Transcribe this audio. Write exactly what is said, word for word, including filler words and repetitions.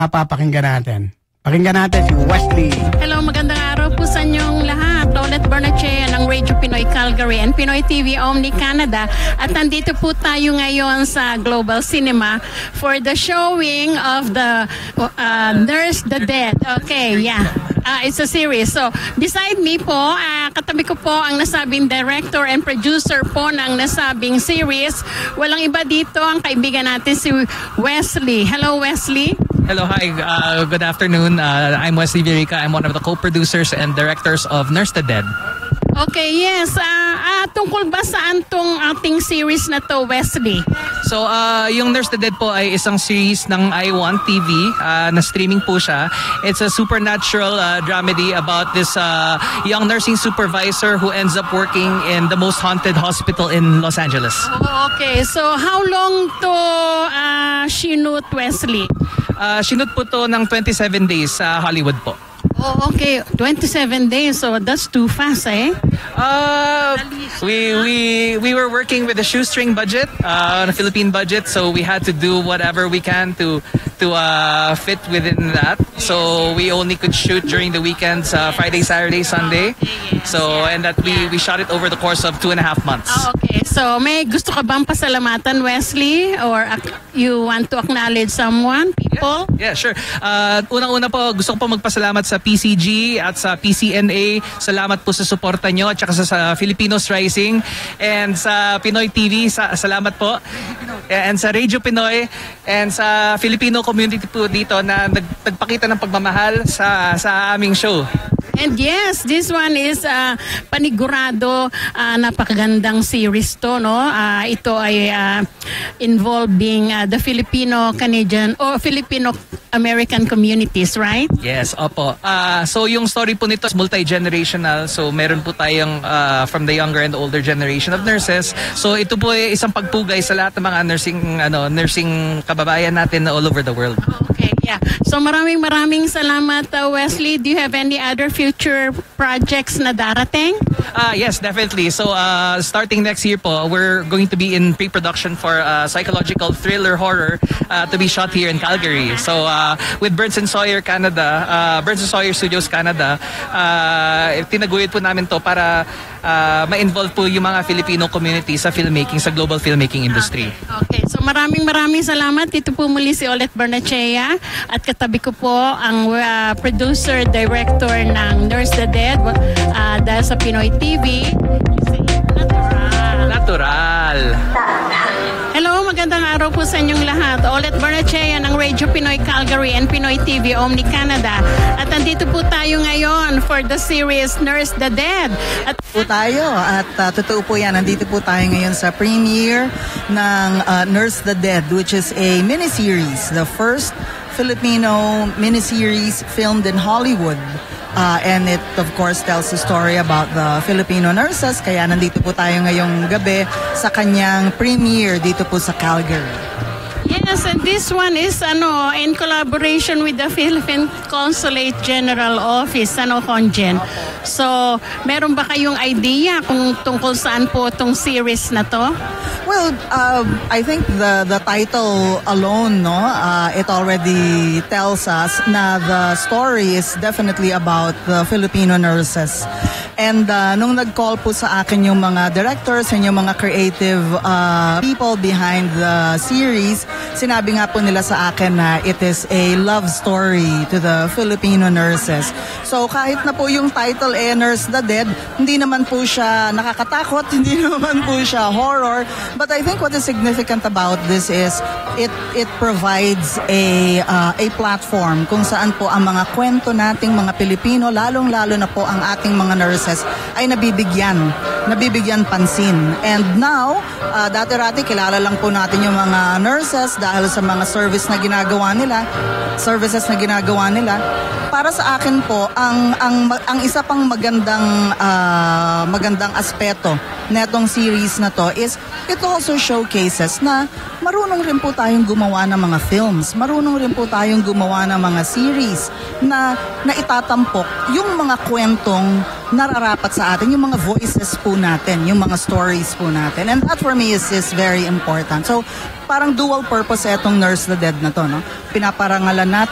Papakinggan natin. Pakinggan natin si Wesley. Hello, magandang araw po sa inyong lahat. Lolet Barnechea ng Radio Pinoy Calgary and Pinoy T V Omni Canada. At nandito po tayo ngayon sa Global Cinema for the showing of the uh, Nurse the Dead. Okay, yeah. Uh, it's a series. So, beside me po, uh, katabi ko po ang nasabing director and producer po ng nasabing series. Walang iba dito, ang kaibigan natin si Wesley. Hello, Wesley. Hello, hi. Uh, good afternoon. Uh, I'm Wesley Virica. I'm one of the co-producers and directors of Nurse the Dead. Okay, yes. Uh, uh, tungkol ba saan tong ating series na to, Wesley? So, uh, yung Nurse the Dead po ay isang series ng I one T V uh, na streaming po siya. It's a supernatural uh, dramedy about this uh, young nursing supervisor who ends up working in the most haunted hospital in Los Angeles. Oh, okay. So, how long to uh, shoot, Wesley? Uh, sinut po to ng twenty-seven days sa Hollywood po. Oh, okay. twenty-seven days. So, that's too fast, eh? Uh, we we we were working with a shoestring budget, uh, a Philippine budget, so we had to do whatever we can to to uh, fit within that. So we only could shoot during the weekends, uh, Friday, Saturday, Sunday. So and that we we shot it over the course of two and a half months. Oh, okay. So may gusto ka bang pasalamatan, Wesley, or you want to acknowledge someone, people? Yeah, yeah, sure. Uh, unang-una po, gusto ko po magpasalamat sa P C G at sa P C N A. Salamat po sa suporta nyo at saka sa, sa Filipinos Rising and sa Pinoy T V. Sa, salamat po. And sa Radio Pinoy and sa Filipino community po dito na nag, nagpakita ng pagmamahal sa, sa aming show. And yes, this one is uh, panigurado, uh, napakagandang series to, no? Uh, ito ay uh, involving uh, the Filipino-Canadian or Filipino-American communities, right? Yes, opo. Uh, so yung story po nito is multi-generational. So meron po tayong uh, from the younger and older generation of nurses. So ito po ay isang pagpugay sa lahat ng mga nursing ano nursing kababayan natin all over the world. Okay, yeah. So maraming maraming salamat, uh, Wesley. Do you have any other future projects na darating? Uh, yes, definitely. So uh, starting next year po, we're going to be in pre-production for uh, psychological thriller horror uh, to be shot here in Calgary. So uh, with Burns and Sawyer Canada, uh, Burns and Sawyer Studios Canada, uh, tinaguyod po namin to para uh, ma-involve po yung mga Filipino community sa filmmaking, sa global filmmaking industry. Okay, so maraming maraming salamat. Ito po muli si Olet Barnechea at katabi ko po ang uh, producer, director ng Nurse the Dead uh, dahil sa Pinoy T V. Natural. Natural. Hello, magandang araw po sa inyong lahat. Olet Barnechea ng Radio Pinoy Calgary and Pinoy T V Omni Canada. At nandito po tayo ngayon for the series Nurse the Dead. At po tayo at uh, totoo po yan, nandito po tayo ngayon sa premiere ng uh, Nurse the Dead, which is a miniseries, the first Filipino miniseries filmed in Hollywood. Uh, and it of course tells the story about the Filipino nurses, kaya nandito po tayo ngayong gabi sa kanyang premiere dito po sa Calgary. Yes, and this one is ano in collaboration with the Philippine Consulate General Office, ano, Conjen. So, meron ba kayong idea kung tungkol saan po itong series na to? Well, uh, I think the the title alone, no, uh, it already tells us na the story is definitely about the Filipino nurses. And uh, nung nag-call po sa akin yung mga directors and yung mga creative uh, people behind the series, sinabi nga po nila sa akin na it is a love story to the Filipino nurses. So kahit na po yung title eh Nurse the Dead, hindi naman po siya nakakatakot, hindi naman po siya horror. But I think what is significant about this is it it provides a uh, a platform kung saan po ang mga kwento nating mga Pilipino, lalong-lalo na po ang ating mga nurses ay nabibigyan, nabibigyan pansin. And now, uh, dati-rati kilala lang po natin yung mga nurses dahil sa mga service na ginagawa nila, services na ginagawa nila. Para sa akin po, ang ang ang isa pang magandang uh, magandang aspeto netong series na to is it also showcases na marunong rin po tayong gumawa ng mga films, marunong rin po tayong gumawa ng mga series na naitatampok yung mga kwentong nararapat sa atin, yung mga voices po natin, yung mga stories po natin. And that for me is, is very important. So, parang dual purpose etong Nurse the Dead na to, no? Pinaparangalan natin